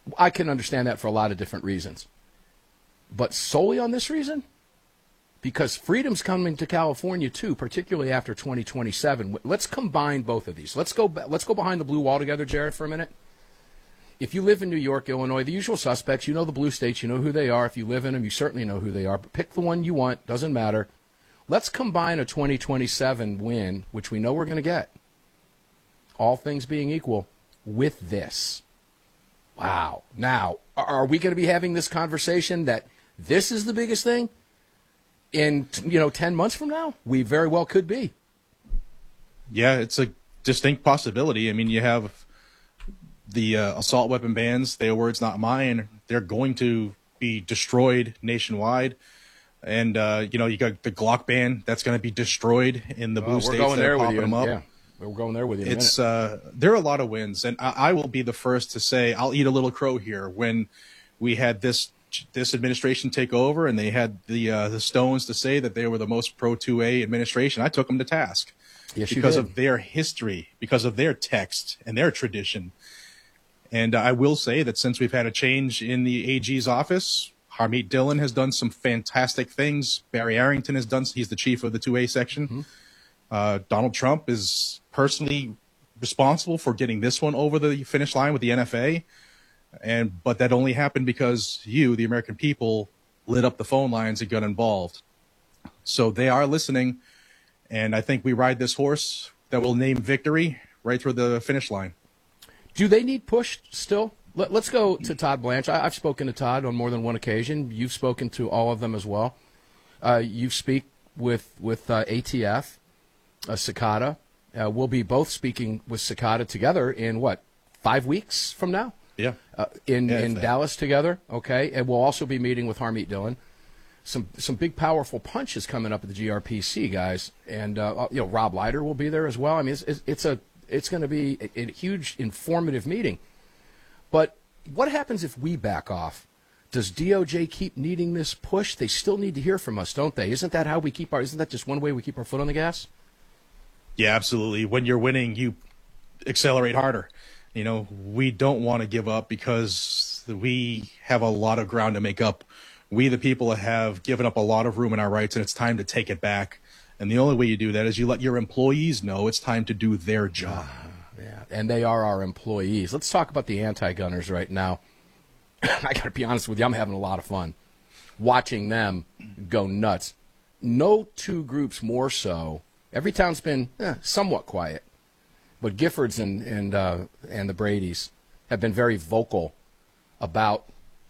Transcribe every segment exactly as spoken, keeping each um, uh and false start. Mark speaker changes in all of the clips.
Speaker 1: I can understand that for a lot of different reasons. But solely on this reason? Because freedom's coming to California too, particularly after twenty twenty-seven. Let's combine both of these. Let's go let's go behind the blue wall together, Jared, for a minute. If you live in New York, Illinois, the usual suspects, you know the blue states, you know who they are. If you live in them, you certainly know who they are. But pick the one you want, doesn't matter. Let's combine a twenty twenty-seven win, which we know we're going to get, all things being equal, with this. Wow. Now, are we going to be having this conversation that this is the biggest thing in, you know, ten months from now? We very well could be.
Speaker 2: Yeah, it's a distinct possibility. I mean, you have the uh, assault weapon bans, their words, not mine. They're going to be destroyed nationwide. And, uh, you know, you got the Glock ban that's going to be destroyed in the blue
Speaker 1: uh,
Speaker 2: states
Speaker 1: going
Speaker 2: that
Speaker 1: there
Speaker 2: are
Speaker 1: with
Speaker 2: popping
Speaker 1: you.
Speaker 2: them up.
Speaker 1: Yeah, we're going there with you in
Speaker 2: It's,
Speaker 1: a minute.
Speaker 2: uh, there are a lot of wins. And I, I will be the first to say I'll eat a little crow here. When we had this this administration take over and they had the uh, the stones to say that they were the most pro two A administration, I took them to task.
Speaker 1: Yes, you
Speaker 2: because
Speaker 1: did.
Speaker 2: of their history, because of their text and their tradition. And I will say that since we've had a change in the A G's office, Harmeet Dillon has done some fantastic things. Barry Arrington has done, he's the chief of the two A section. Mm-hmm. Uh, Donald Trump is personally responsible for getting this one over the finish line with the N F A. And, but that only happened because you, the American people, lit up the phone lines and got involved. So they are listening. And I think we ride this horse that will name victory right through the finish line.
Speaker 1: Do they need pushed still? Let, let's go to Todd Blanche. I, I've spoken to Todd on more than one occasion. You've spoken to all of them as well. Uh, you speak with with uh, A T F, uh, Cicada. Uh, we'll be both speaking with Cicada together in, what, five weeks from now?
Speaker 2: Yeah.
Speaker 1: Uh, in
Speaker 2: yeah,
Speaker 1: in Dallas together, okay? And we'll also be meeting with Harmeet Dillon. Some some big, powerful punches coming up at the G R P C, guys. And, uh, you know, Rob Leiter will be there as well. I mean, it's, it's, it's a it's going to be a, a huge, informative meeting. But what happens if we back off? Does D O J keep needing this push? They still need to hear from us, don't they? Isn't that how we keep our, isn't that just one way we keep our foot on the gas?
Speaker 2: Yeah, absolutely. When you're winning, you accelerate harder. You know, we don't want to give up because we have a lot of ground to make up. We, the people, have given up a lot of room in our rights, and it's time to take it back. And the only way you do that is you let your employees know it's time to do their job.
Speaker 1: Uh, yeah, and they are our employees. Let's talk about the anti-gunners right now. I got to be honest with you, I'm having a lot of fun watching them go nuts. No two groups more so. Every town's been eh, somewhat quiet. But Giffords and and uh, and the Bradys have been very vocal about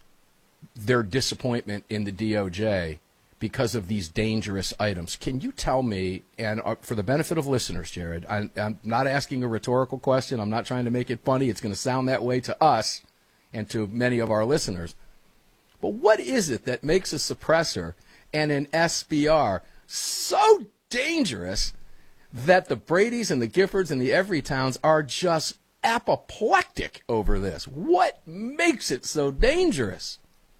Speaker 1: their disappointment in the D O J because of these dangerous items. Can you tell me, and uh, for the benefit of listeners, Jared, I, I'm not asking a rhetorical question. I'm not trying to make it funny. It's going to sound that way to us and to many of our listeners. But what is it that makes a suppressor and an S B R so dangerous that the Bradys and the Giffords and the Everytowns are just apoplectic over this? What makes it so dangerous?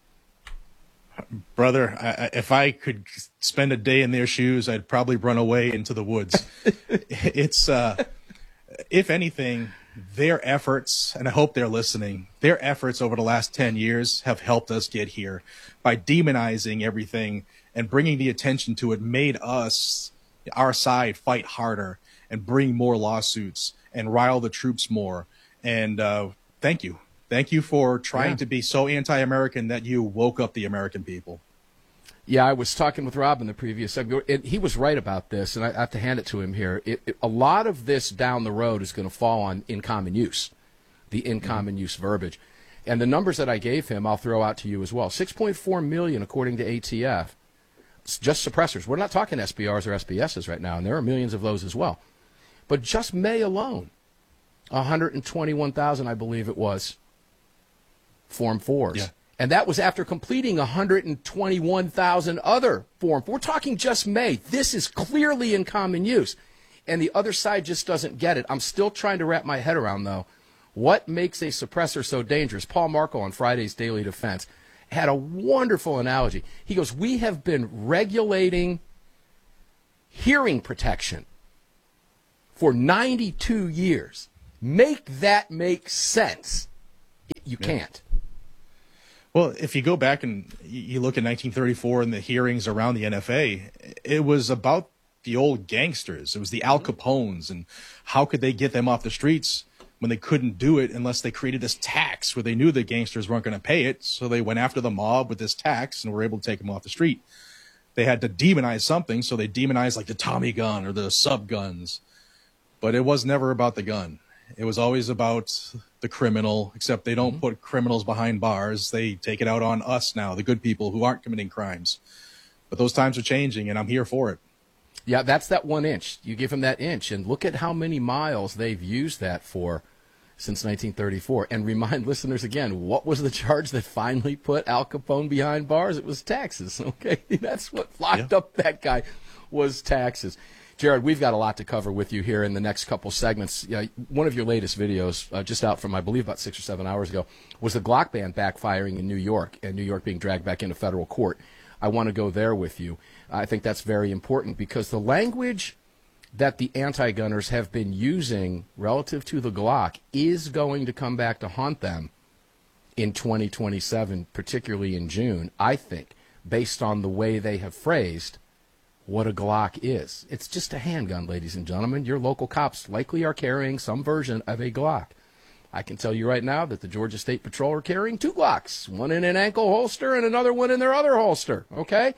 Speaker 2: Brother, I, if I could spend a day in their shoes, I'd probably run away into the woods. It's, uh, if anything, their efforts, and I hope they're listening, their efforts over the last ten years have helped us get here. By demonizing everything and bringing the attention to it, made us, our side, fight harder and bring more lawsuits and rile the troops more. And uh, thank you. Thank you for trying
Speaker 1: yeah.
Speaker 2: to be so anti-American that you woke up the American people.
Speaker 1: Yeah, I was talking with Rob in the previous segment. It, he was right about this, and I have to hand it to him here. It, it, a lot of this down the road is going to fall on in common use, the in common use verbiage. And the numbers that I gave him, I'll throw out to you as well. six point four million according to A T F. It's just suppressors. We're not talking S B Rs or S B Ss right now, and there are millions of those as well. But just May alone, one hundred twenty-one thousand, I believe it was, Form fours.
Speaker 2: Yeah.
Speaker 1: And that was after completing one hundred twenty-one thousand other Form. We're talking just May. This is clearly in common use. And the other side just doesn't get it. I'm still trying to wrap my head around, though, what makes a suppressor so dangerous. Paul Marco on Friday's Daily Defense had a wonderful analogy. He goes, we have been regulating hearing protection for ninety-two years. Make that make sense. You
Speaker 2: Yeah.
Speaker 1: can't.
Speaker 2: Well, if you go back and you look at nineteen thirty-four and the hearings around the N F A, it was about the old gangsters. It was the Al Capones, and how could they get them off the streets when they couldn't do it unless they created this tax where they knew the gangsters weren't going to pay it. So they went after the mob with this tax and were able to take them off the street. They had to demonize something, so they demonized like the Tommy gun or the sub guns. But it was never about the gun. It was always about the criminal, except they don't mm-hmm. put criminals behind bars. They take it out on us now, the good people who aren't committing crimes. But those times are changing, and I'm here for it.
Speaker 1: Yeah, that's that one inch. You give them that inch, and look at how many miles they've used that for since nineteen thirty-four. And remind listeners again, what was the charge that finally put Al Capone behind bars? It was taxes, okay? That's what locked yeah. up that guy, was taxes. Jared, we've got a lot to cover with you here in the next couple segments. Yeah, one of your latest videos, uh, just out from, I believe, about six or seven hours ago, was the Glock ban backfiring in New York, and New York being dragged back into federal court. I want to go there with you. I think that's very important because the language that the anti-gunners have been using relative to the Glock is going to come back to haunt them in twenty twenty-seven, particularly in June, I think, based on the way they have phrased what a Glock is. It's just a handgun, ladies and gentlemen. Your local cops likely are carrying some version of a Glock. I can tell you right now that the Georgia State Patrol are carrying two Glocks, one in an ankle holster and another one in their other holster, okay?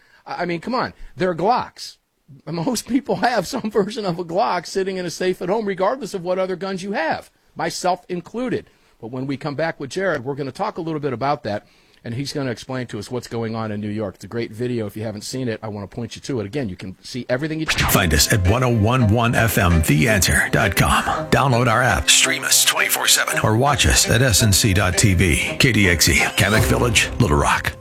Speaker 1: I mean, come on. They're Glocks. Most people have some version of a Glock sitting in a safe at home, regardless of what other guns you have, myself included. But when we come back with Jared, we're going to talk a little bit about that, and he's going to explain to us what's going on in New York. It's a great video. If you haven't seen it, I want to point you to it. Again, you can see everything you...
Speaker 3: Find us at ten eleven F M the answer dot com. Download our app, stream us twenty-four seven, or watch us at S N C dot T V. K D X E, Kamek Village, Little Rock.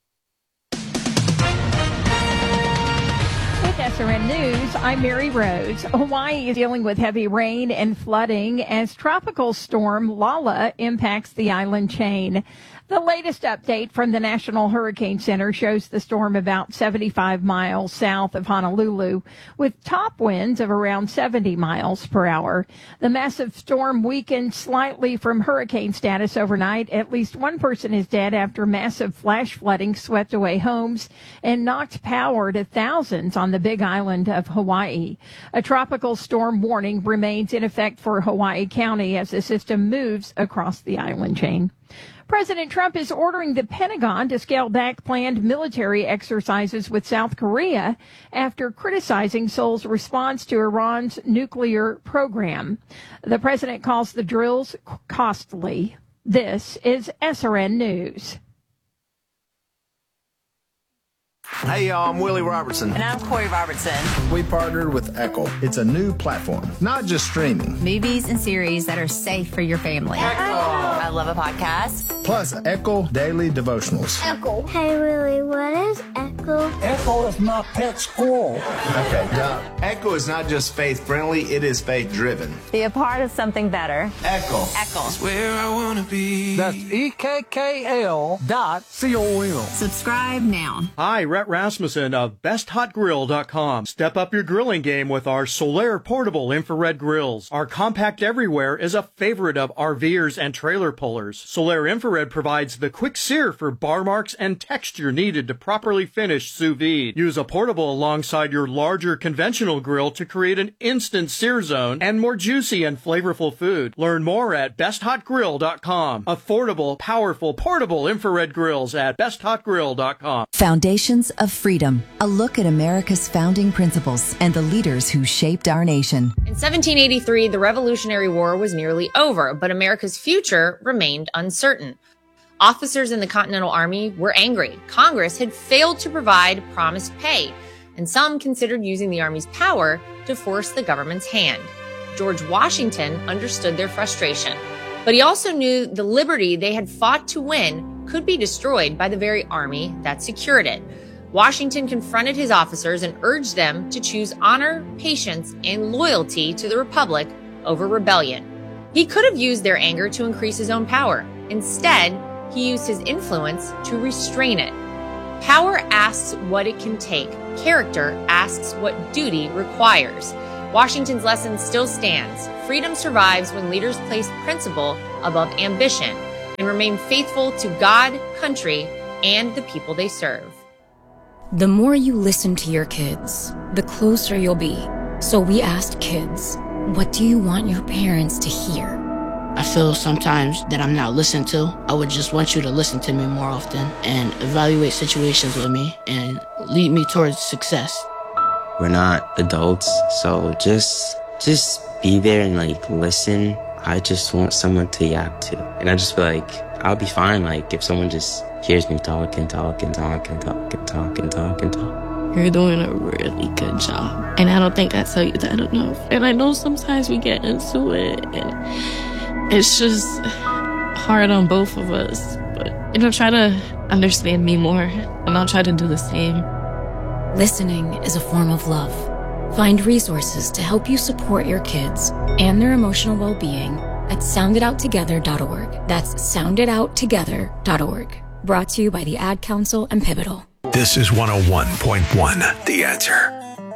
Speaker 4: S R N News, I'm Mary Rose. Hawaii is dealing with heavy rain and flooding as tropical storm Lala impacts the island chain. The latest update from the National Hurricane Center shows the storm about seventy-five miles south of Honolulu with top winds of around seventy miles per hour. The massive storm weakened slightly from hurricane status overnight. At least one person is dead after massive flash flooding swept away homes and knocked power to thousands on the Big Island of Hawaii. A tropical storm warning remains in effect for Hawaii County as the system moves across the island chain. President Trump is ordering the Pentagon to scale back planned military exercises with South Korea after criticizing Seoul's response to Iran's nuclear program. The president calls the drills costly. This is S R N News.
Speaker 5: Hey, y'all, I'm Willie Robertson.
Speaker 6: And I'm Corey Robertson.
Speaker 7: We partnered with Echo. It's a new platform, not just streaming.
Speaker 6: Movies and series that are safe for your family. Echo. I love a podcast.
Speaker 7: Plus, Echo Daily Devotionals.
Speaker 8: Echo. Hey, Willie, what is Echo?
Speaker 9: Echo is my pet squirrel.
Speaker 5: Okay, now, Echo is not just faith-friendly, it is faith-driven.
Speaker 6: Be a part of something better.
Speaker 5: Echo.
Speaker 6: Echo.
Speaker 10: That's where I want to be.
Speaker 9: That's E K K L dot C O M.
Speaker 6: Subscribe now.
Speaker 11: Hi, Rhett Rasmussen of best hot grill dot com. Step up your grilling game with our Solaire portable infrared grills. Our compact everywhere is a favorite of RVers and trailer pullers. Solaire infrared provides the quick sear for bar marks and texture needed to properly finish sous vide. Use a portable alongside your larger conventional grill to create an instant sear zone and more juicy and flavorful food. Learn more at best hot grill dot com. Affordable, powerful, portable infrared grills at best hot grill dot com.
Speaker 12: Foundations of Freedom, a look at America's founding principles and the leaders who shaped our nation.
Speaker 13: In seventeen eighty-three, the Revolutionary War was nearly over, but America's future remained uncertain. Officers in the Continental Army were angry. Congress had failed to provide promised pay, and some considered using the Army's power to force the government's hand. George Washington understood their frustration, but he also knew the liberty they had fought to win could be destroyed by the very army that secured it. Washington confronted his officers and urged them to choose honor, patience, and loyalty to the Republic over rebellion. He could have used their anger to increase his own power. Instead, he used his influence to restrain it. Power asks what it can take. Character asks what duty requires. Washington's lesson still stands. Freedom survives when leaders place principle above ambition. and remain faithful to God, country, and the people they serve.
Speaker 14: The more you listen to your kids, the closer you'll be. So we asked kids, what do you want your parents to hear?
Speaker 15: I feel sometimes that I'm not listened to. I would just want you to listen to me more often and evaluate situations with me and lead me towards success.
Speaker 16: We're not adults, so just just be there and like listen. I just want someone to yap to. And I just feel like I'll be fine like if someone just hears me talk and talk and talk and talk and talk and talk and talk.
Speaker 17: You're doing a really good job. And I don't think I tell you that enough. And I know sometimes we get into it and it's just hard on both of us. But, you know, try to understand me more and I'll try to do the same.
Speaker 14: Listening is a form of love. Find resources to help you support your kids and their emotional well-being at sound it out together dot org. That's sound it out together dot org. Brought to you by the Ad Council and Pivotal.
Speaker 3: This is one oh one point one, The Answer.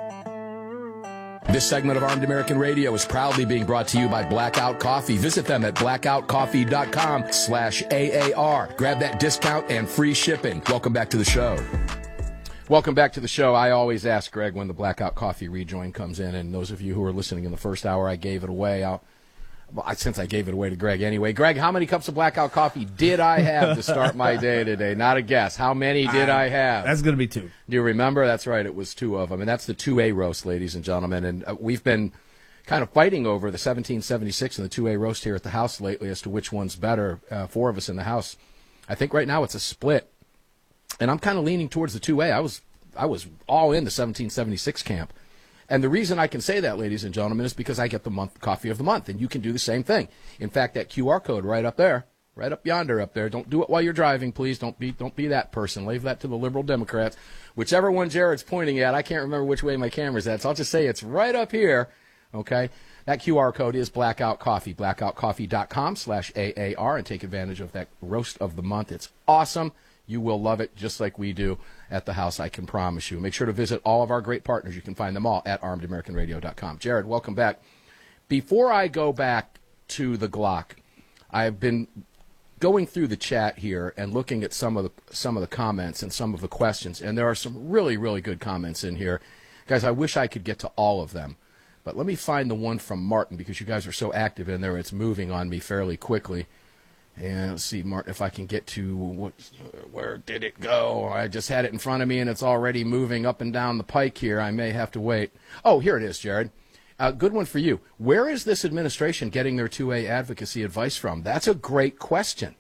Speaker 1: This segment of Armed American Radio is proudly being brought to you by Blackout Coffee. Visit them at blackout coffee dot com slash A A R. Grab that discount and free shipping. Welcome back to the show. Welcome back to the show. I always ask Greg when the Blackout Coffee rejoin comes in, and those of you who are listening in the first hour, I gave it away. I'll, well, since I gave it away to Greg anyway. Greg, how many cups of Blackout Coffee did I have to start my day today? Not a guess. How many did uh, I have?
Speaker 18: That's going to be two.
Speaker 1: Do you remember? That's right. It was two of them, and that's the two A roast, ladies and gentlemen. And uh, we've been kind of fighting over the seventeen seventy-six and the two A roast here at the house lately as to which one's better. Uh, four of us in the house. I think right now it's a split. And I'm kind of leaning towards the two A. I was I was all in the seventeen seventy-six camp. And the reason I can say that, ladies and gentlemen, is because I get the month coffee of the month, and you can do the same thing. In fact, that Q R code right up there, right up yonder up there, don't do it while you're driving, please. Don't be don't be that person. Leave that to the liberal Democrats. Whichever one Jared's pointing at, I can't remember which way my camera's at, so I'll just say it's right up here, okay? That Q R code is Blackout Coffee, blackout coffee dot com slash A A R, and take advantage of that roast of the month. It's awesome. You will love it just like we do at the house, I can promise you. Make sure to visit all of our great partners. You can find them all at armed american radio dot com. Jared, welcome back. Before I go back to the Glock, I've been going through the chat here and looking at some of the some of the comments and some of the questions, and there are some really, really good comments in here. Guys, I wish I could get to all of them, but let me find the one from Martin because you guys are so active in there, it's moving on me fairly quickly. And let's see, Martin, if I can get to what, where did it go? I just had it in front of me, and it's already moving up and down the pike here. I may have to wait. Oh, here it is, Jared. Uh, good one for you. Where is this administration getting their two A advocacy advice from? That's a great question.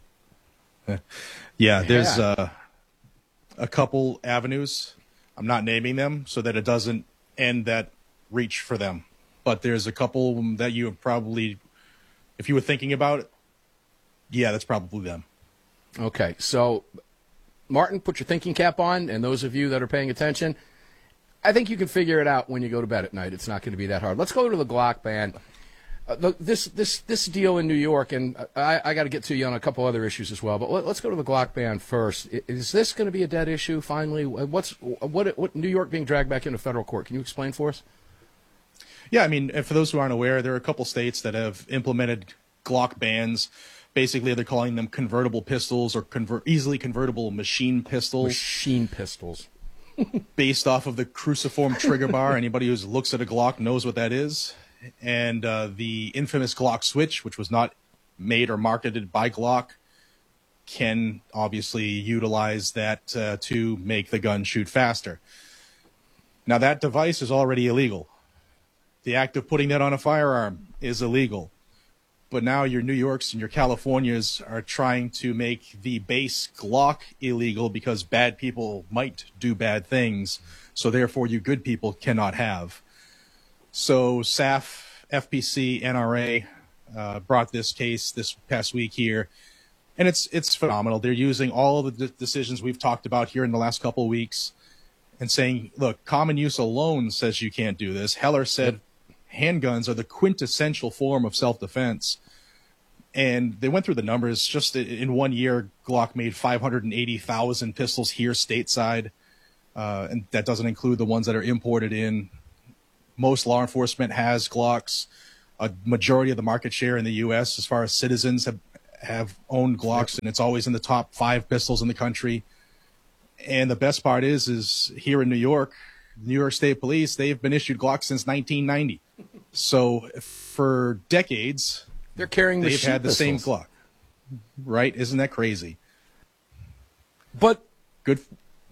Speaker 2: Yeah, there's yeah. Uh, a couple avenues. I'm not naming them so that it doesn't end that reach for them. But there's a couple that you have probably, if you were thinking about it, yeah, that's probably them.
Speaker 1: Okay, so Martin, put your thinking cap on, and those of you that are paying attention, I think you can figure it out when you go to bed at night. It's not going to be that hard. Let's go to the Glock ban. Uh, the, this this this deal in New York, and I, I got to get to you on a couple other issues as well. But let, let's go to the Glock ban first. Is this going to be a dead issue finally? What's what what New York being dragged back into federal court? Can you explain for us?
Speaker 2: Yeah, I mean, for those who aren't aware, there are a couple states that have implemented Glock bans. Basically, they're calling them convertible pistols or convert, easily convertible machine pistols.
Speaker 1: Machine pistols.
Speaker 2: Based off of the cruciform trigger bar. Anybody who looks at a Glock knows what that is. And uh, the infamous Glock switch, which was not made or marketed by Glock, can obviously utilize that uh, to make the gun shoot faster. Now, that device is already illegal. The act of putting that on a firearm is illegal. But now your New Yorks and your Californias are trying to make the base Glock illegal because bad people might do bad things. So therefore, you good people cannot have. So S A F, F P C, N R A uh, brought this case this past week here. And it's it's phenomenal. They're using all of the de- decisions we've talked about here in the last couple of weeks and saying, look, common use alone says you can't do this. Heller said handguns are the quintessential form of self-defense. And they went through the numbers. Just in one year, Glock made five hundred eighty thousand pistols here stateside. Uh, and that doesn't include the ones that are imported in. Most law enforcement has Glocks. A majority of the market share in the U S as far as citizens have, have owned Glocks, and it's always in the top five pistols in the country. And the best part is, is here in New York, New York State Police, they've been issued Glocks since nineteen ninety. So for decades,
Speaker 1: they're carrying
Speaker 2: they've had the
Speaker 1: pistols.
Speaker 2: same Glock. Right? Isn't that crazy?
Speaker 1: But
Speaker 2: good.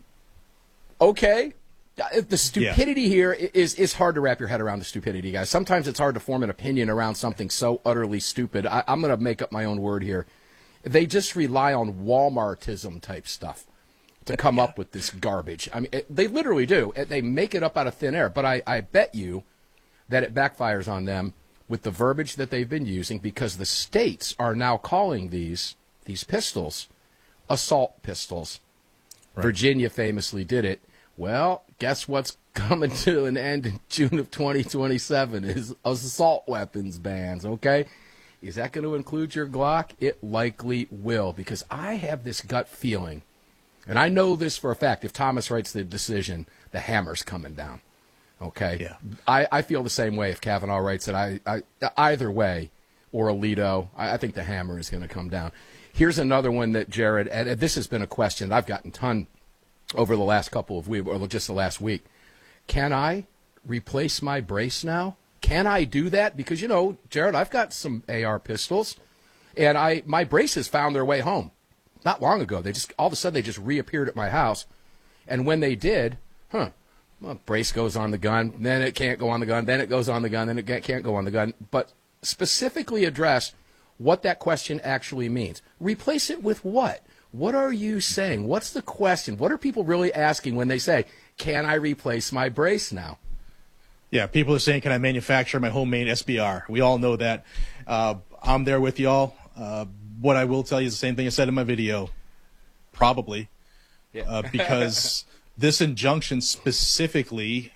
Speaker 1: Okay. The stupidity yeah. here is is hard to wrap your head around. The stupidity, guys. Sometimes it's hard to form an opinion around something so utterly stupid. I, I'm going to make up my own word here. They just rely on Walmartism type stuff to come up with this garbage. I mean, it, they literally do. They make it up out of thin air. But I, I bet you that it backfires on them with the verbiage that they've been using, because the states are now calling these these pistols assault pistols. Right. Virginia famously did it. Well, guess what's coming to an end in June of twenty twenty-seven is assault weapons bans, okay? Is that going to include your Glock? It likely will, because I have this gut feeling, and I know this for a fact, if Thomas writes the decision, the hammer's coming down, okay?
Speaker 2: Yeah.
Speaker 1: I, I feel the same way if Kavanaugh writes it. I, I either way, or Alito, I, I think the hammer is going to come down. Here's another one that Jared, and this has been a question I've gotten a ton over the last couple of weeks, or just the last week. Can I replace my brace now? Can I do that? Because, you know, Jared, I've got some A R pistols, and I my braces found their way home not long ago. They just all of a sudden they just reappeared at my house, and when they did, huh, well, brace goes on the gun, then it can't go on the gun, then it goes on the gun, then it can't go on the gun. But specifically address what that question actually means. Replace it with what? What are you saying? What's the question? What are people really asking when they say, can I replace my brace now?
Speaker 2: Yeah, people are saying, can I manufacture my homemade S B R? We all know that. Uh, I'm there with y'all. Uh, what I will tell you is the same thing I said in my video. Probably. Yeah. uh, because this injunction specifically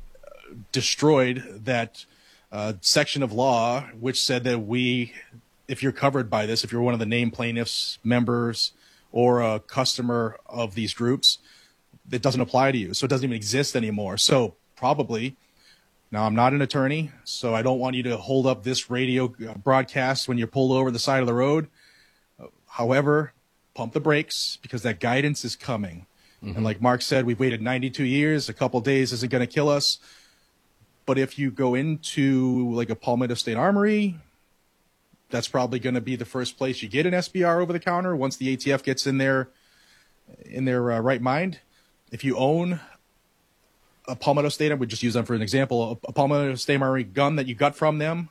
Speaker 2: destroyed that uh, section of law which said that we, if you're covered by this, if you're one of the named plaintiffs, members, or a customer of these groups, it doesn't apply to you. So it doesn't even exist anymore. So probably, now I'm not an attorney, so I don't want you to hold up this radio broadcast when you're pulled over the side of the road. However, pump the brakes, because that guidance is coming. Mm-hmm. And like Mark said, we've waited ninety-two years. A couple days isn't going to kill us. But if you go into like a Palmetto State Armory, that's probably going to be the first place you get an S B R over the counter once the A T F gets in their in their uh, right mind. If you own a Palmetto State, I would just use them for an example, a, a Palmetto State Armory gun that you got from them,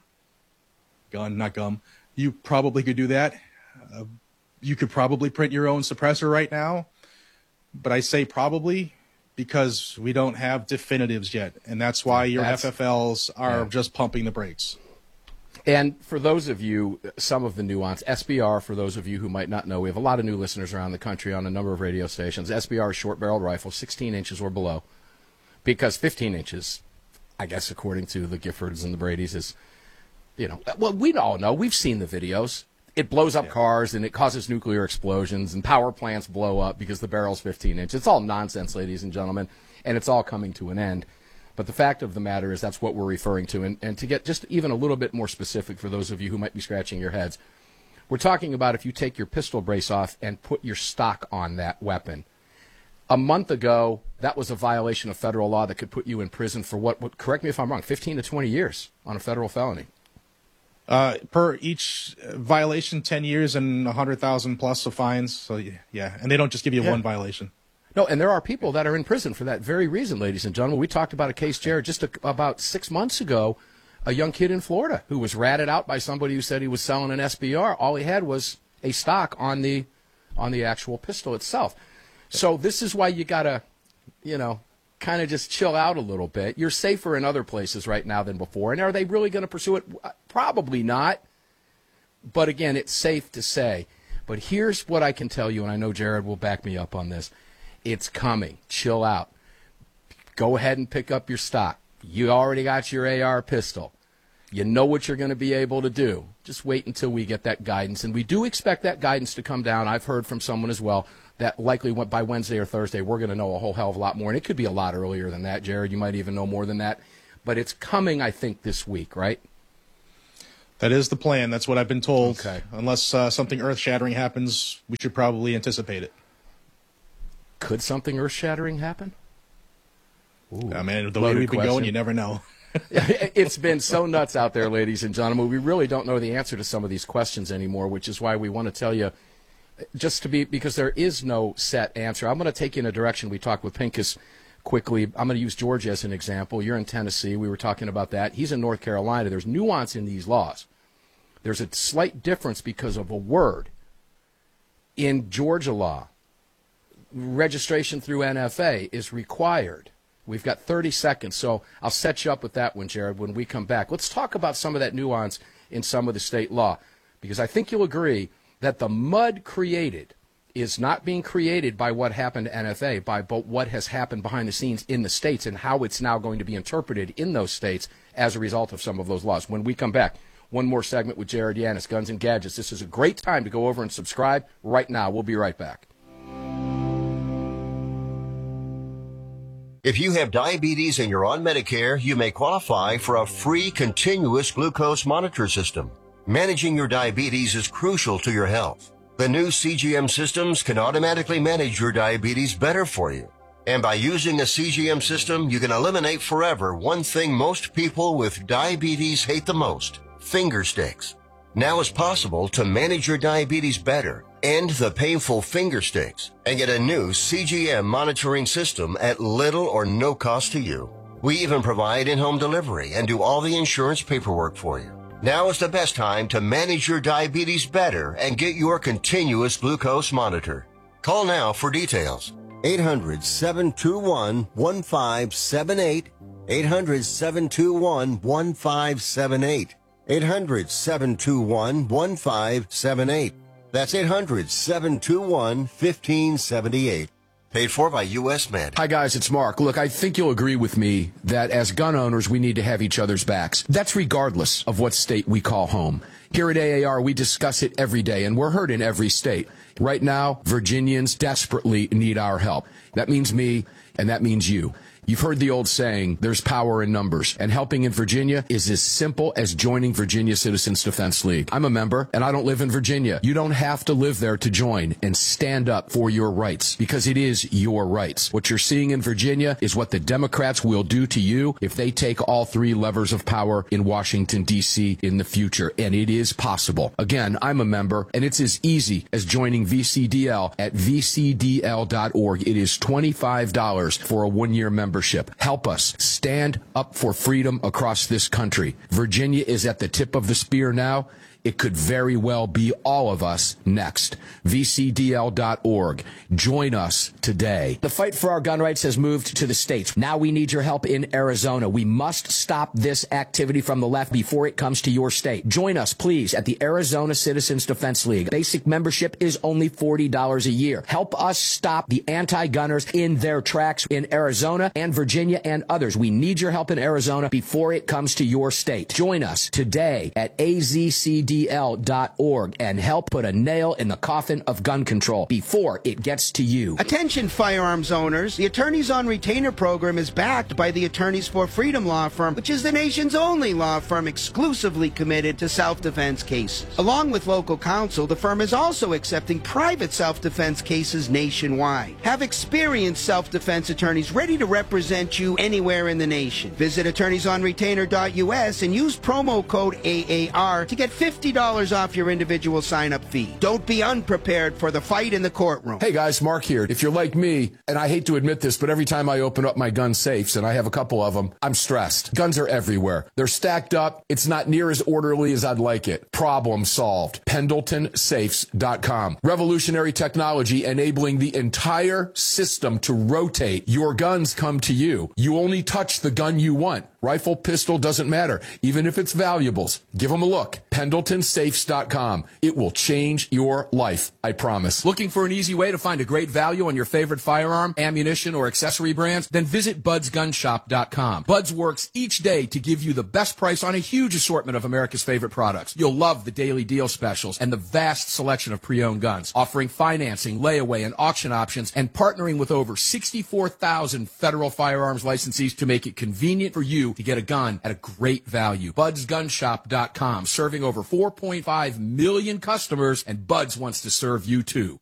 Speaker 2: gun, not gum, you probably could do that. Uh, you could probably print your own suppressor right now, but I say probably because we don't have definitives yet, and that's why your that's, F F Ls are yeah. just pumping the brakes.
Speaker 1: And for those of you, some of the nuance, S B R, for those of you who might not know, we have a lot of new listeners around the country on a number of radio stations. S B R is short-barreled rifle, sixteen inches or below, because fifteen inches, I guess according to the Giffords and the Bradys, is, you know, well, we all know. We've seen the videos. It blows up yeah. cars, and it causes nuclear explosions, and power plants blow up because the barrel's fifteen inches. It's all nonsense, ladies and gentlemen, and it's all coming to an end. But the fact of the matter is that's what we're referring to. And, and to get just even a little bit more specific for those of you who might be scratching your heads, we're talking about if you take your pistol brace off and put your stock on that weapon. A month ago, that was a violation of federal law that could put you in prison for what, what correct me if I'm wrong, fifteen to twenty years on a federal felony.
Speaker 2: Uh, per each violation, ten years and one hundred thousand plus of fines. So, yeah, and they don't just give you yeah. one violation.
Speaker 1: No, and there are people that are in prison for that very reason, ladies and gentlemen. We talked about a case, Jared, just a, about six months ago, a young kid in Florida who was ratted out by somebody who said he was selling an S B R. All he had was a stock on the on the actual pistol itself. So this is why you got to, you know, kind of just chill out a little bit. You're safer in other places right now than before. And are they really going to pursue it? Probably not. But again, it's safe to say. But here's what I can tell you, and I know Jared will back me up on this. It's coming. Chill out. Go ahead and pick up your stock. You already got your A R pistol. You know what you're going to be able to do. Just wait until we get that guidance. And we do expect that guidance to come down. I've heard from someone as well that likely by Wednesday or Thursday we're going to know a whole hell of a lot more. And it could be a lot earlier than that, Jared. You might even know more than that. But it's coming, I think, this week, right?
Speaker 2: That is the plan. That's what I've been told.
Speaker 1: Okay.
Speaker 2: Unless uh, something earth-shattering happens, we should probably anticipate it.
Speaker 1: Could something earth-shattering happen?
Speaker 2: Ooh, I mean, the way we've been question. going, you never know.
Speaker 1: It's been so nuts out there, ladies and gentlemen. We really don't know the answer to some of these questions anymore, which is why we want to tell you, just to be, because there is no set answer. I'm going to take you in a direction. We talked with Pincus quickly. I'm going to use Georgia as an example. You're in Tennessee. We were talking about that. He's in North Carolina. There's nuance in these laws. There's a slight difference because of a word. In Georgia law, registration through N F A is required. We've got thirty seconds, so I'll set you up with that one, Jared, when we come back. Let's talk about some of that nuance in some of the state law, because I think you'll agree that the mud created is not being created by what happened to N F A, by but what has happened behind the scenes in the states and how it's now going to be interpreted in those states as a result of some of those laws. When we come back, one more segment with Jared Yanis, Guns and Gadgets. This is a great time to go over and subscribe right now. We'll be right back.
Speaker 18: If you have diabetes and you're on Medicare, you may qualify for a free continuous glucose monitor system. Managing your diabetes is crucial to your health. The new C G M systems can automatically manage your diabetes better for you. And by using a C G M system, you can eliminate forever one thing most people with diabetes hate the most: finger sticks. Now it's possible to manage your diabetes better, end the painful finger sticks, and get a new C G M monitoring system at little or no cost to you. We even provide in-home delivery and do all the insurance paperwork for you. Now is the best time to manage your diabetes better and get your continuous glucose monitor. Call now for details. eight hundred, seven two one, one five seven eight. eight hundred, seven two one, one five seven eight. eight hundred, seven two one, one five seven eight. That's eight hundred, seven two one, one five seven eight. Paid for by U S Med.
Speaker 1: Hi, guys, it's Mark. Look, I think you'll agree with me that as gun owners, we need to have each other's backs. That's regardless of what state we call home. Here at A A R, we discuss it every day, and we're heard in every state. Right now, Virginians desperately need our help. That means me, and that means you. You've heard the old saying, there's power in numbers, and helping in Virginia is as simple as joining Virginia Citizens Defense League. I'm a member, and I don't live in Virginia. You don't have to live there to join and stand up for your rights, because it is your rights. What you're seeing in Virginia is what the Democrats will do to you if they take all three levers of power in Washington, D C in the future, and it is possible. Again, I'm a member, and it's as easy as joining V C D L at v c d l dot org. It is twenty-five dollars for a one-year membership. Help us stand up for freedom across this country. Virginia is at the tip of the spear now. It could very well be all of us next. v c d l dot org. Join us today.
Speaker 19: The fight for our gun rights has moved to the states. Now we need your help in Arizona. We must stop this activity from the left before it comes to your state. Join us, please, at the Arizona Citizens Defense League. Basic membership is only forty dollars a year. Help us stop the anti-gunners in their tracks in Arizona and Virginia and others. We need your help in Arizona before it comes to your state. Join us today at a z c d l dot org and help put a nail in the coffin of gun control before it gets to you.
Speaker 20: Attention firearms owners. The Attorneys on Retainer program is backed by the Attorneys for Freedom law firm, which is the nation's only law firm exclusively committed to self-defense cases. Along with local counsel, the firm is also accepting private self-defense cases nationwide. Have experienced self-defense attorneys ready to represent you anywhere in the nation. Visit attorneys on retainer dot u s and use promo code A A R to get fifty dollars off your individual sign-up fee. Don't be unprepared for the fight in the courtroom.
Speaker 1: Hey guys, Mark here. If you're like me, and I hate to admit this, but every time I open up my gun safes, and I have a couple of them, I'm stressed. Guns are everywhere. They're stacked up. It's not near as orderly as I'd like it. Problem solved. Pendleton Safes dot com. Revolutionary technology enabling the entire system to rotate. Your guns come to you. You only touch the gun you want. Rifle, pistol, doesn't matter. Even if it's valuables. Give them a look. Pendleton Safes dot com. It will change your life, I promise. Looking for an easy way to find a great value on your favorite firearm, ammunition, or accessory brands? Then visit buds gun shop dot com. Buds works each day to give you the best price on a huge assortment of America's favorite products. You'll love the daily deal specials and the vast selection of pre-owned guns, offering financing, layaway, and auction options, and partnering with over sixty-four thousand federal firearms licensees to make it convenient for you to get a gun at a great value. Buds Gun Shop dot com, serving over four point five million customers, and Buds wants to serve you too.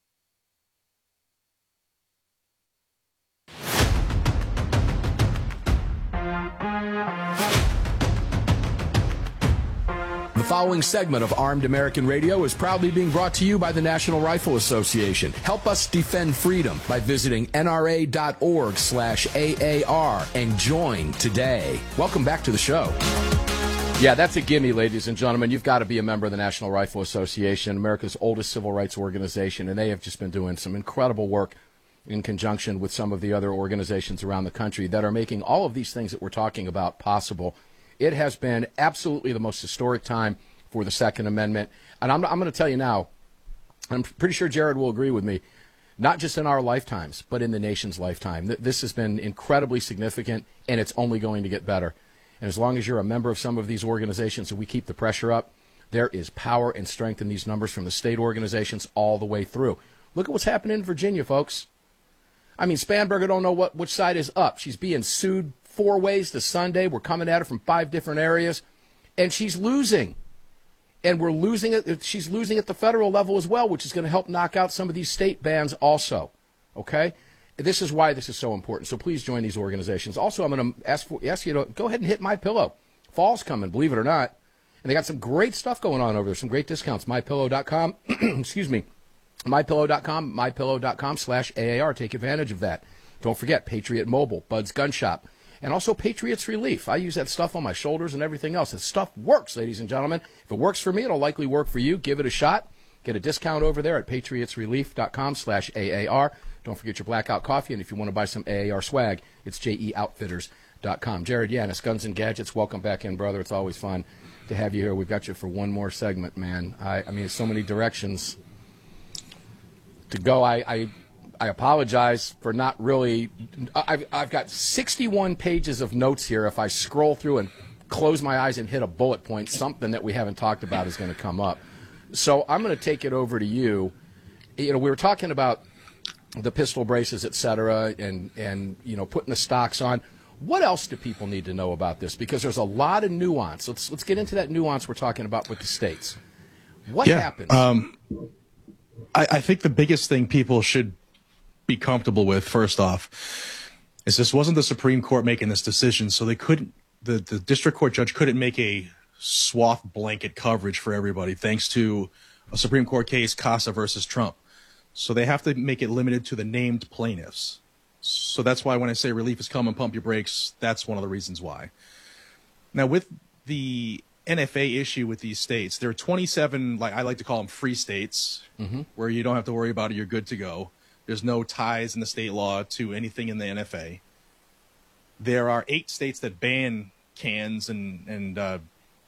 Speaker 1: The following segment of Armed American Radio is proudly being brought to you by the National Rifle Association. Help us defend freedom by visiting N R A dot org slash A A R and join today. Welcome back to the show. Yeah, that's a gimme, ladies and gentlemen. You've got to be a member of the National Rifle Association, America's oldest civil rights organization, and they have just been doing some incredible work in conjunction with some of the other organizations around the country that are making all of these things that we're talking about possible. It has been absolutely the most historic time for the Second Amendment. And I'm, I'm going to tell you now, I'm pretty sure Jared will agree with me, not just in our lifetimes, but in the nation's lifetime. This has been incredibly significant, and it's only going to get better. And as long as you're a member of some of these organizations and we keep the pressure up, there is power and strength in these numbers from the state organizations all the way through. Look at what's happening in Virginia, folks. I mean, Spanberger don't know what which side is up. She's being sued four ways to Sunday. We're coming at her from five different areas, and she's losing. And we're losing it. She's losing at the federal level as well, which is going to help knock out some of these state bans also. Okay? This is why this is so important. So please join these organizations. Also, I'm going to ask, for, ask you to go ahead and hit MyPillow. Fall's coming, believe it or not. And they got some great stuff going on over there, some great discounts. My Pillow dot com, excuse me, My Pillow dot com, My Pillow dot com slash A A R. Take advantage of that. Don't forget, Patriot Mobile, Bud's Gun Shop, and also Patriots Relief. I use that stuff on my shoulders and everything else. This stuff works, ladies and gentlemen. If it works for me, it'll likely work for you. Give it a shot. Get a discount over there at patriots relief dot com slash A A R. Don't forget your Blackout Coffee, and if you want to buy some A A R swag, it's J E outfitters dot com. Jared Yanis, Guns and Gadgets, welcome back in, brother. It's always fun to have you here. We've got you for one more segment, man. I, I mean, there's so many directions to go. I, I I apologize for not really. I've, I've got sixty-one pages of notes here. If I scroll through and close my eyes and hit a bullet point, something that we haven't talked about is going to come up. So I'm going to take it over to you. You know, we were talking about the pistol braces, et cetera, and, and, you know, putting the stocks on. What else do people need to know about this? Because there's a lot of nuance. Let's let's get into that nuance we're talking about with the states. What
Speaker 2: yeah,
Speaker 1: happens?
Speaker 2: Um, I, I think the biggest thing people should be comfortable with, first off, is this wasn't the Supreme Court making this decision, so they couldn't. The, the district court judge couldn't make a swath blanket coverage for everybody, thanks to a Supreme Court case, Casa versus Trump. So they have to make it limited to the named plaintiffs. So that's why when I say relief is coming, pump your brakes, that's one of the reasons why. Now, with the N F A issue with these states, there are twenty-seven, like I like to call them free states, mm-hmm. where you don't have to worry about it, you're good to go. There's no ties in the state law to anything in the N F A. There are eight states that ban cans, and, and uh,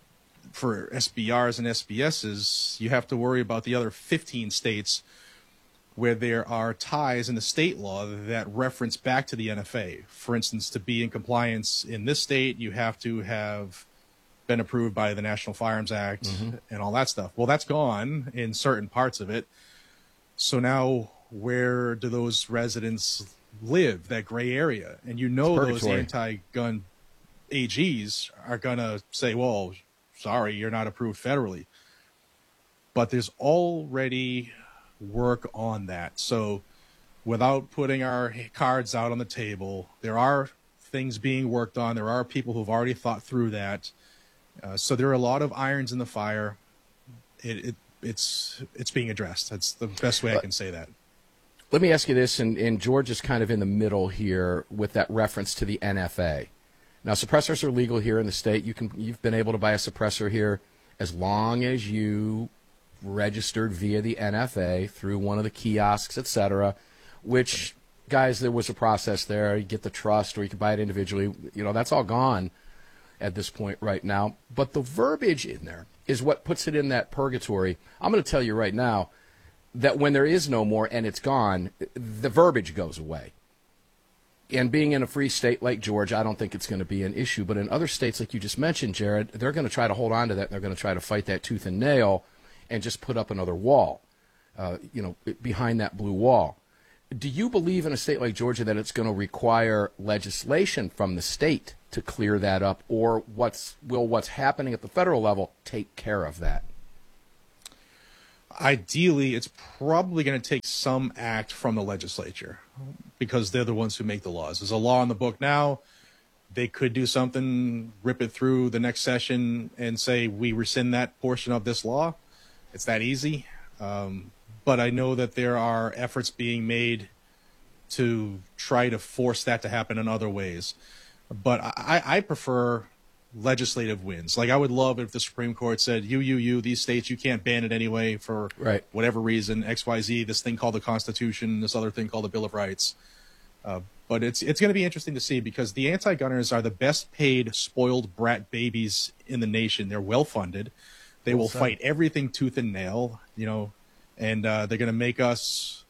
Speaker 2: for S B Rs and S B Ss, you have to worry about the other fifteen states where there are ties in the state law that reference back to the N F A. For instance, to be in compliance in this state, you have to have been approved by the National Firearms Act mm-hmm. and all that stuff. Well, that's gone in certain parts of it. So now where do those residents live, that gray area? And you know those anti-gun A Gs are going to say, well, sorry, you're not approved federally. But there's already work on that. So without putting our cards out on the table, there are things being worked on. There are people who've already thought through that. Uh, so there are a lot of irons in the fire. It, it it's it's being addressed. That's the best way I can say that.
Speaker 1: Let me ask you this, and, and George is kind of in the middle here with that reference to the N F A. Now, suppressors are legal here in the state. You can you've been able to buy a suppressor here as long as you registered via the N F A through one of the kiosks, et cetera, which, guys, there was a process there. You get the trust, or you can buy it individually. You know, that's all gone at this point right now. But the verbiage in there is what puts it in that purgatory. I'm going to tell you right now that when there is no more and it's gone, the verbiage goes away. And being in a free state like Georgia, I don't think it's going to be an issue. But in other states, like you just mentioned, Jared, they're going to try to hold on to that, and they're going to try to fight that tooth and nail and just put up another wall, uh, you know, behind that blue wall. do you believe in a state like Georgia that it's going to require legislation from the state to clear that up, or what's will what's happening at the federal level take care of that?
Speaker 2: Ideally, it's probably going to take some act from the legislature because they're the ones who make the laws. There's a law in the book now. They could do something, rip it through the next session and say, we rescind that portion of this law. It's that easy. Um, but I know that there are efforts being made to try to force that to happen in other ways. But I, I prefer legislative wins. Like, I would love if the Supreme Court said, you, you, you, these states, you can't ban it anyway for
Speaker 1: right.
Speaker 2: whatever reason, X, Y, Z, this thing called the Constitution, this other thing called the Bill of Rights. Uh, but it's it's going to be interesting to see because the anti-gunners are the best paid, spoiled brat babies in the nation. They're well-funded. They will fight everything tooth and nail, you know, and uh, they're going to make us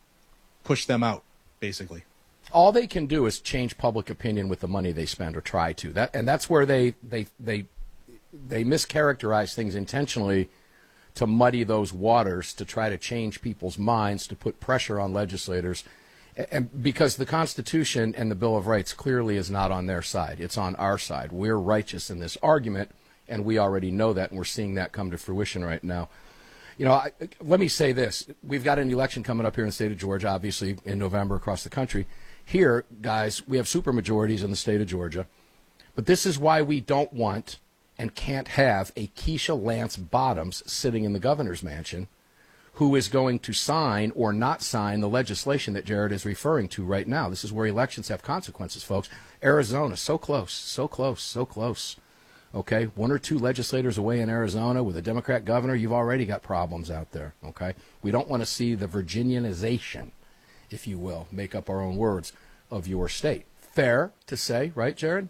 Speaker 2: push them out, basically.
Speaker 1: All they can do is change public opinion with the money they spend, or try to. That and that's where they they they they mischaracterize things intentionally to muddy those waters, to try to change people's minds, to put pressure on legislators. And because the Constitution and the Bill of Rights clearly is not on their side. It's on our side. We're righteous in this argument, and we already know that, and we're seeing that come to fruition right now. You know, I, let me say this. We've got an election coming up here in the state of Georgia, obviously, in November across the country. Here, guys, we have supermajorities in the state of Georgia. But this is why we don't want and can't have a Keisha Lance Bottoms sitting in the governor's mansion who is going to sign or not sign the legislation that Jared is referring to right now. This is where elections have consequences, folks. Arizona, so close, so close, so close. Okay, one or two legislators away in Arizona with a Democrat governor, you've already got problems out there, okay? We don't want to see the Virginianization, if you will, make up our own words, of your state. Fair to say, right, Jared?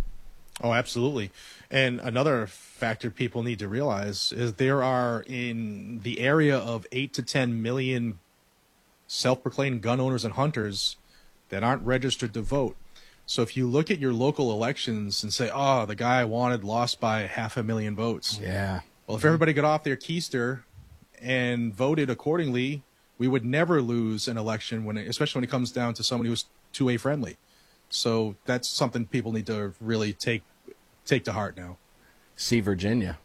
Speaker 2: Oh, absolutely. And another factor people need to realize is there are in the area of eight to ten million self-proclaimed gun owners and hunters that aren't registered to vote. So if you look at your local elections and say, oh, the guy I wanted lost by half a million votes.
Speaker 1: Yeah.
Speaker 2: Well, if everybody got off their keister and voted accordingly, we would never lose an election, when, it, especially when it comes down to somebody who's two A friendly. So that's something people need to really take take to heart now.
Speaker 1: See Virginia.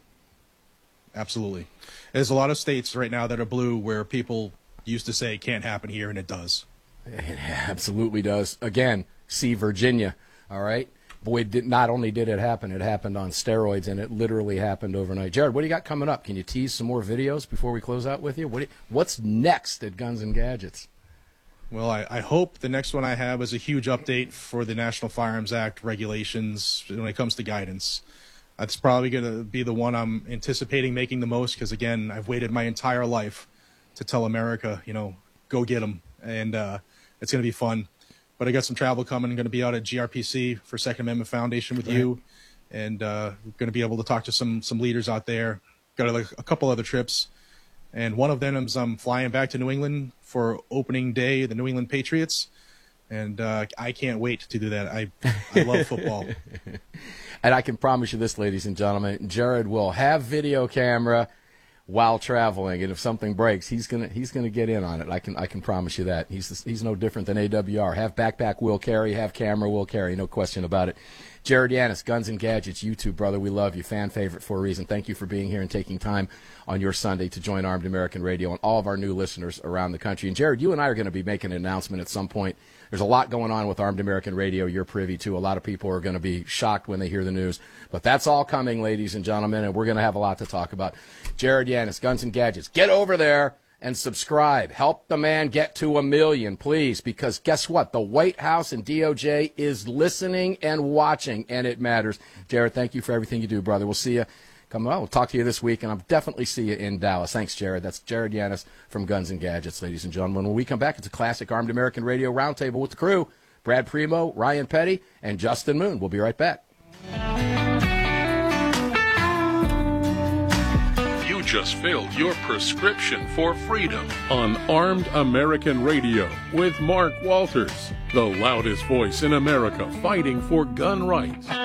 Speaker 2: Absolutely. There's a lot of states right now that are blue where people used to say it can't happen here, and it does.
Speaker 1: It absolutely does. Again, see Virginia, all right? Boy, did, not only did it happen, it happened on steroids, and it literally happened overnight. Jared, what do you got coming up? Can you tease some more videos before we close out with you? What do you what's next at Guns and Gadgets?
Speaker 2: Well, I, I hope the next one I have is a huge update for the National Firearms Act regulations when it comes to guidance. That's probably going to be the one I'm anticipating making the most because, again, I've waited my entire life to tell America, you know, go get them. And uh, it's going to be fun. But I got some travel coming. I'm going to be out at G R P C for Second Amendment Foundation with right. you. And uh, going to be able to talk to some some leaders out there. Got a, a couple other trips. And one of them is I'm flying back to New England for opening day, the New England Patriots. And uh, I can't wait to do that. I, I love football.
Speaker 1: And I can promise you this, ladies and gentlemen, Jared will have video camera while traveling, and if something breaks, he's gonna he's gonna get in on it. I can I can promise you that. He's he's no different than A W R. Have backpack, will carry. Have camera, will carry. No question about it. Jared Yanis, Guns and Gadgets, YouTube brother, we love you. Fan favorite for a reason. Thank you for being here and taking time on your Sunday to join Armed American Radio and all of our new listeners around the country. And Jared, you and I are going to be making an announcement at some point. There's a lot going on with Armed American Radio you're privy to. A lot of people are going to be shocked when they hear the news. But that's all coming, ladies and gentlemen, and we're going to have a lot to talk about. Jared Yanis, Guns and Gadgets. Get over there and subscribe. Help the man get to a million, please, because guess what? The White House and D O J is listening and watching, and it matters. Jared, thank you for everything you do, brother. We'll see you. Come on, we'll talk to you this week, and I'll definitely see you in Dallas. Thanks, Jared. That's Jared Yanis from Guns and Gadgets, ladies and gentlemen. When we come back, it's a classic Armed American Radio Roundtable with the crew. Brad Primo, Ryan Petty, and Justin Moon. We'll be right back.
Speaker 21: You just filled your prescription for freedom on Armed American Radio with Mark Walters, the loudest voice in America fighting for gun rights.